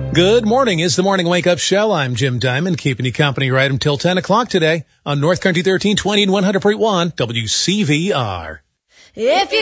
Good morning. It's the Morning Wake Up Show. I'm Jim Diamond, keeping you company right until 10 o'clock today on North Country 1320 and 100.1 WCVR. If you